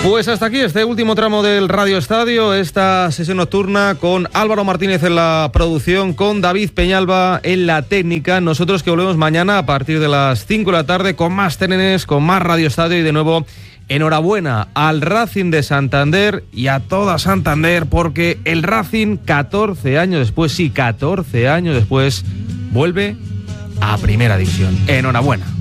Pues hasta aquí este último tramo del Radio Estadio, esta sesión nocturna con Álvaro Martínez en la producción, con David Peñalba en la técnica. Nosotros que volvemos mañana a partir de las 5 de la tarde con más TNNs, con más Radio Estadio y de nuevo enhorabuena al Racing de Santander y a toda Santander porque el Racing 14 años después, vuelve a Primera División. Enhorabuena.